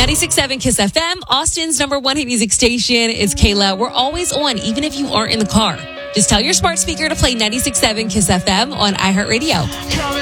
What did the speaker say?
96.7 Kiss FM, Austin's number one hit music station. It's Kayla. We're always on, even if you aren't in the car. Just tell your smart speaker to play 96.7 Kiss FM on iHeartRadio.